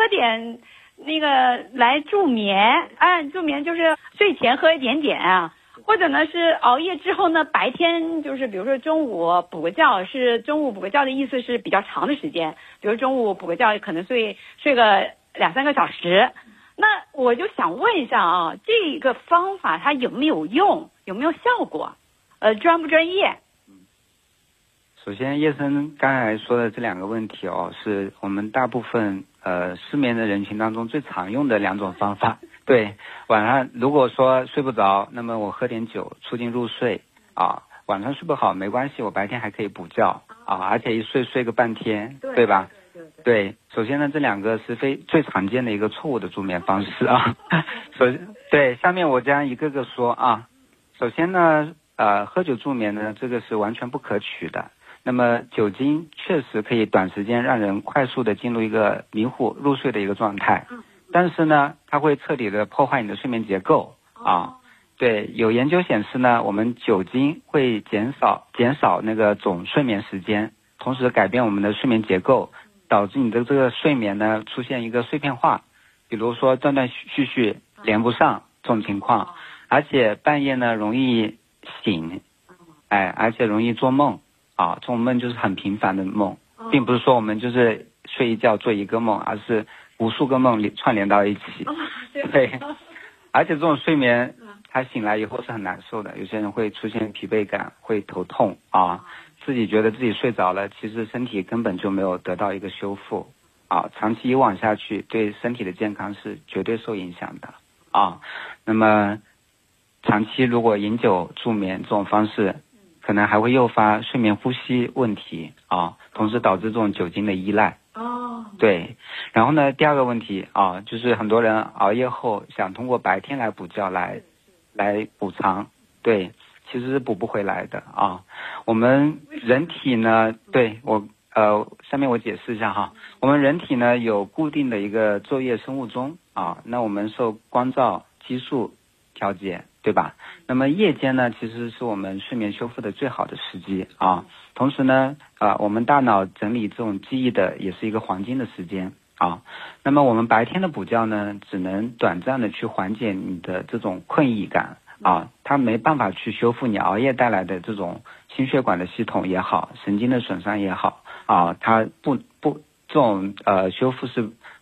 点那个来助眠，助眠就是睡前喝一点点啊，或者呢是熬夜之后呢，白天就是比如说中午补个觉，是中午补个觉的意思是比较长的时间，比如中午补个觉可能睡个2-3个小时。那我就想问一下啊，这个方法它有没有用，有没有效果？专不专业？ 首先，叶生刚才说的这2个问题哦，是我们大部分失眠的人群当中最常用的2种方法。对，晚上如果说睡不着，那么我喝点酒促进入睡啊，晚上睡不好没关系，我白天还可以补觉啊，而且一睡个半天，对吧？对，首先呢，这2个是最常见的一个错误的助眠方式啊。对，下面我将一个个说啊。首先呢，喝酒助眠呢，这个是完全不可取的。那么酒精确实可以短时间让人快速的进入一个迷糊入睡的一个状态，但是呢，它会彻底的破坏你的睡眠结构啊。对，有研究显示呢，我们酒精会减少那个总睡眠时间，同时改变我们的睡眠结构，导致你的这个睡眠呢出现一个碎片化，比如说断断续续连不上这种情况，而且半夜呢容易醒，而且容易做梦啊，这种梦就是很频繁的梦，并不是说我们就是睡一觉做一个梦，而是无数个梦串联到一起。对，而且这种睡眠他醒来以后是很难受的，有些人会出现疲惫感，会头痛啊，自己觉得自己睡着了，其实身体根本就没有得到一个修复啊，长期以往下去对身体的健康是绝对受影响的啊。那么长期如果饮酒助眠这种方式，可能还会诱发睡眠呼吸问题啊，同时导致这种酒精的依赖。对，然后呢，第2个问题啊，就是很多人熬夜后想通过白天来补觉来补偿，对，其实是补不回来的啊。我们人体呢，对，下面我解释一下哈，我们人体呢有固定的一个昼夜生物钟啊，那我们受光照、激素调节，对吧？那么夜间呢，其实是我们睡眠修复的最好的时机啊。同时呢，我们大脑整理这种记忆的也是一个黄金的时间啊。那么我们白天的补觉呢，只能短暂的去缓解你的这种困意感啊，它没办法去修复你熬夜带来的这种心血管的系统也好，神经的损伤也好啊，它这种修复是